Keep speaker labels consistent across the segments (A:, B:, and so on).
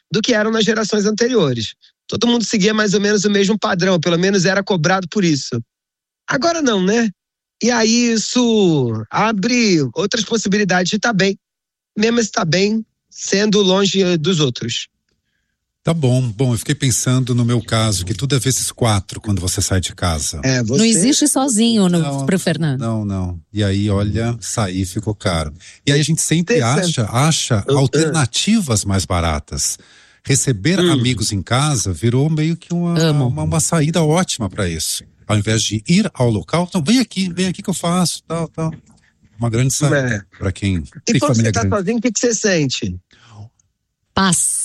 A: do que eram nas gerações anteriores. Todo mundo seguia mais ou menos o mesmo padrão, pelo menos era cobrado por isso. Agora não, né? E aí isso abre outras possibilidades de estar bem, mesmo estar bem sendo longe dos outros.
B: Tá bom. Bom, eu fiquei pensando no meu caso, que tudo é vezes 4 quando você sai de casa.
C: Não existe sozinho pro Fernando.
B: Não. E aí, olha, sair ficou caro. E aí a gente sempre acha alternativas mais baratas. Receber amigos em casa virou meio que uma saída ótima para isso. Ao invés de ir ao local, então vem aqui que eu faço, tal. Uma grande saída para quem tem família grande. E
A: quando você tá sozinho, o que você sente?
C: Paz.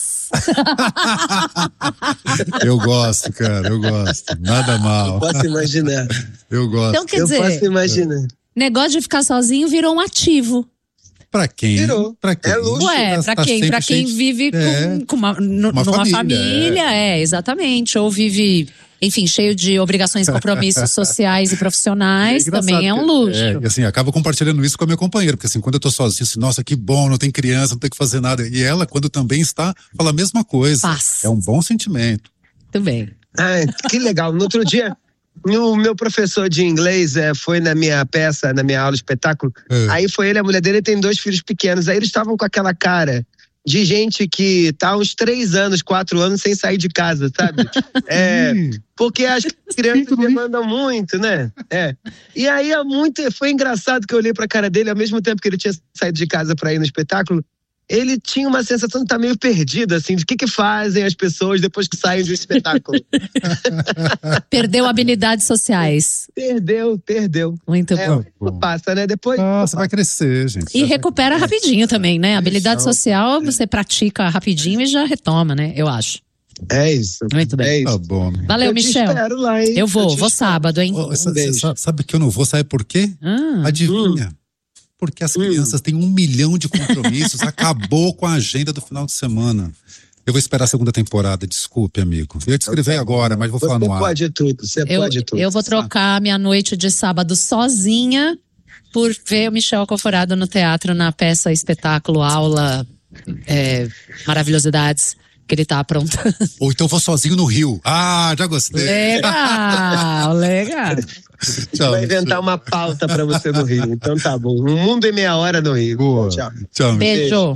B: Eu gosto, cara, nada mal.
A: Eu posso imaginar.
B: Eu gosto.
C: Então, quer dizer,
A: posso imaginar.
C: Negócio de ficar sozinho virou um ativo.
B: Pra quem?
A: Virou.
B: Pra quem?
A: É luxo.
C: Pra quem vive numa família, exatamente. Ou vive, enfim, cheio de obrigações e compromissos sociais e profissionais, também é um luxo.
B: E assim, acabo compartilhando isso com a minha companheira, porque assim, quando eu tô sozinho, assim, nossa, que bom, não tem criança, não tem que fazer nada. E ela, quando também está, fala a mesma coisa.
C: Paz.
B: É um bom sentimento.
C: Muito bem.
A: Que legal. No outro dia, o meu professor de inglês foi na minha peça, na minha aula de espetáculo. Aí foi ele, a mulher dele, tem 2 filhos pequenos. Aí eles estavam com aquela cara de gente que tá há uns 3 anos, 4 anos sem sair de casa, sabe? Porque as crianças demandam muito, né? E aí foi engraçado que eu olhei pra cara dele, ao mesmo tempo que ele tinha saído de casa pra ir no espetáculo, ele tinha uma sensação de estar meio perdido, assim, de o que fazem as pessoas depois que saem de um espetáculo.
C: Perdeu habilidades sociais.
A: Perdeu.
C: Muito bom.
A: Passa, né? Depois.
B: Nossa, vai crescer, gente.
C: E recupera rapidinho também, né? Habilidade social, você pratica rapidinho e já retoma, né? Eu acho.
A: É isso.
C: Muito bem.
A: É isso.
B: Tá bom.
C: Valeu,
A: eu
C: Michel.
A: Te espero lá, hein?
C: Eu vou sábado, hein?
B: Sabe que eu não vou, sabe por quê? Adivinha? Porque as crianças têm 1 milhão de compromissos, acabou com a agenda do final de semana. Eu vou esperar a segunda temporada, desculpe, amigo. Eu te escrevi agora, mas vou falar no ar.
A: Você pode tudo.
C: Eu vou trocar minha noite de sábado sozinha por ver o Michel Alcoforado no teatro, na peça, espetáculo, aula, maravilhosidades que ele tá aprontando.
B: Ou então vou sozinho no Rio. Já gostei.
C: Legal.
B: Tchau,
A: vai inventar uma pauta pra você no Rio. Então tá bom. 1 mundo em meia hora no Rio.
B: Boa.
A: Tchau.
C: Beijo.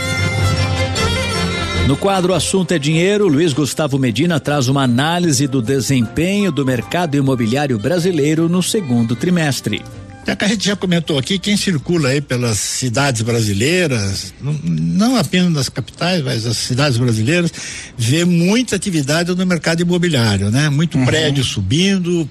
D: No quadro Assunto é Dinheiro, Luiz Gustavo Medina traz uma análise do desempenho do mercado imobiliário brasileiro no segundo trimestre.
E: A gente já comentou aqui, quem circula aí pelas cidades brasileiras, não apenas nas capitais, mas as cidades brasileiras, vê muita atividade no mercado imobiliário, né? Muito prédio subindo,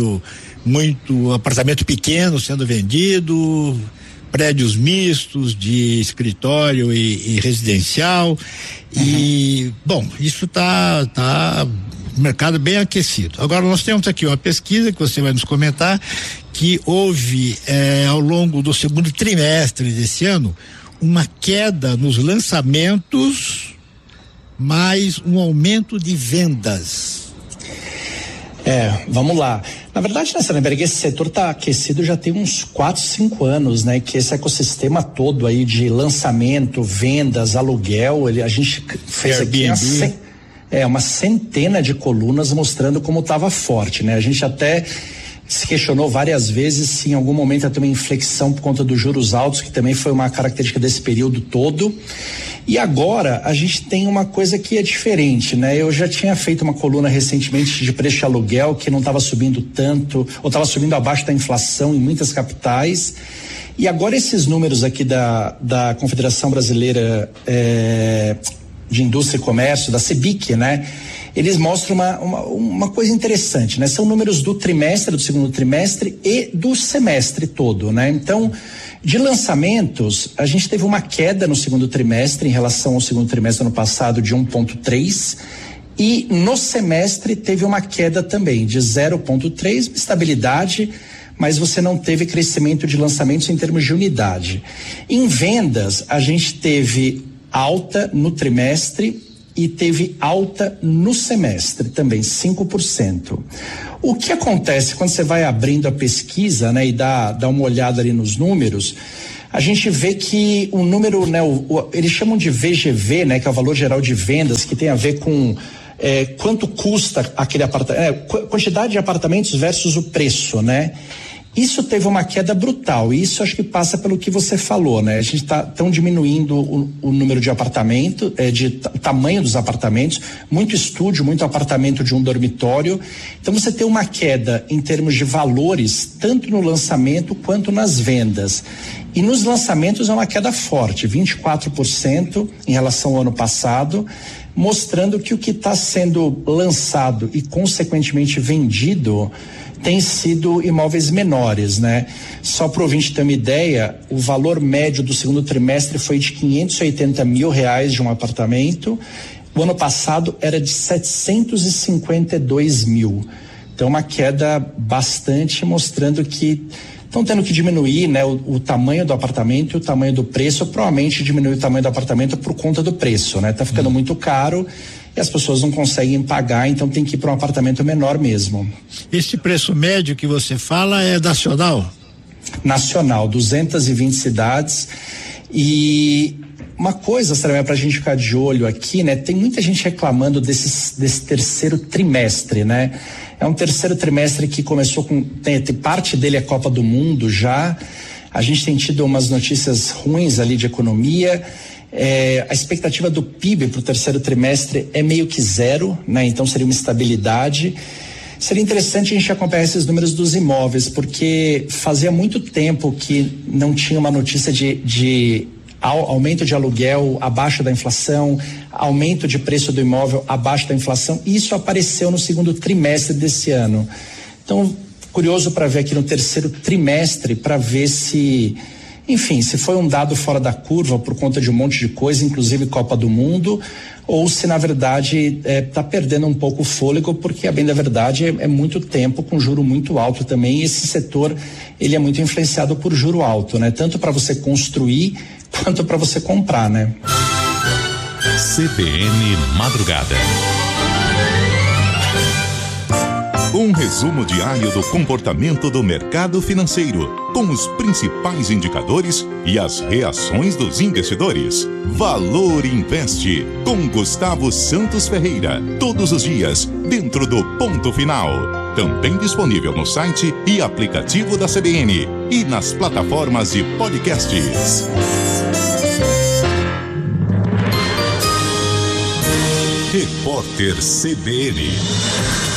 E: muito apartamento pequeno sendo vendido, prédios mistos de escritório e residencial. E, bom, isso tá mercado bem aquecido. Agora nós temos aqui uma pesquisa que você vai nos comentar, que houve ao longo do segundo trimestre desse ano uma queda nos lançamentos, mais um aumento de vendas.
F: Vamos lá. Na verdade, né, Salemberg, esse setor está aquecido já tem uns 4, 5 anos, né? Que esse ecossistema todo aí de lançamento, vendas, aluguel, a gente fez aqui uma centena de colunas mostrando como estava forte, né? A gente até se questionou várias vezes se em algum momento ia ter uma inflexão por conta dos juros altos, que também foi uma característica desse período todo. E agora a gente tem uma coisa que é diferente, né? Eu já tinha feito uma coluna recentemente de preço de aluguel que não estava subindo tanto, ou estava subindo abaixo da inflação em muitas capitais. E agora esses números aqui da Confederação Brasileira de Indústria e Comércio, da CEBIC, né? Eles mostram uma coisa interessante, né? São números do trimestre, do segundo trimestre e do semestre todo, né? Então, de lançamentos, a gente teve uma queda no segundo trimestre em relação ao segundo trimestre do ano passado de 1,3, e no semestre teve uma queda também de 0,3, estabilidade, mas você não teve crescimento de lançamentos em termos de unidade. Em vendas, a gente teve alta no trimestre e teve alta no semestre também, 5%. O que acontece quando você vai abrindo a pesquisa, né, e dá uma olhada ali nos números, a gente vê que o número, né, eles chamam de VGV, né, que é o valor geral de vendas, que tem a ver com quanto custa aquele apartamento, quantidade de apartamentos versus o preço, né? Isso teve uma queda brutal, e isso acho que passa pelo que você falou, né? A gente tão diminuindo o número de apartamento, tamanho dos apartamentos, muito estúdio, muito apartamento de um dormitório. Então você tem uma queda em termos de valores, tanto no lançamento quanto nas vendas. E nos lançamentos é uma queda forte, 24% em relação ao ano passado, mostrando que o que está sendo lançado e consequentemente vendido tem sido imóveis menores, né? Só para o ouvinte ter uma ideia, o valor médio do segundo trimestre foi de R$580 mil de um apartamento. O ano passado era de 752 mil. Então, uma queda bastante, mostrando que estão tendo que diminuir, né, o tamanho do apartamento e o tamanho do preço. Provavelmente diminuir o tamanho do apartamento por conta do preço, né? Tá ficando muito caro e as pessoas não conseguem pagar, então tem que ir para um apartamento menor mesmo.
E: Esse preço médio que você fala é nacional?
F: Nacional, 220 cidades. E uma coisa, Sarah, para a gente ficar de olho aqui, né? Tem muita gente reclamando desse terceiro trimestre, né? É um terceiro trimestre que começou tem parte dele é Copa do Mundo já. A gente tem tido umas notícias ruins ali de economia. A expectativa do PIB para o terceiro trimestre é meio que zero, né? Então seria uma estabilidade. Seria interessante a gente acompanhar esses números dos imóveis, porque fazia muito tempo que não tinha uma notícia de aumento de aluguel abaixo da inflação, aumento de preço do imóvel abaixo da inflação. Isso apareceu no segundo trimestre desse ano. Então, curioso para ver aqui no terceiro trimestre, para ver se foi um dado fora da curva por conta de um monte de coisa, inclusive Copa do Mundo, ou se na verdade está perdendo um pouco o fôlego, porque a bem da verdade é muito tempo com juro muito alto também, e esse setor ele é muito influenciado por juro alto, né? Tanto para você construir quanto para você comprar, né?
G: CBN Madrugada. Um resumo diário do comportamento do mercado financeiro, com os principais indicadores e as reações dos investidores. Valor Investe, com Gustavo Santos Ferreira, todos os dias, dentro do Ponto Final. Também disponível no site e aplicativo da CBN e nas plataformas de podcasts. Repórter CBN.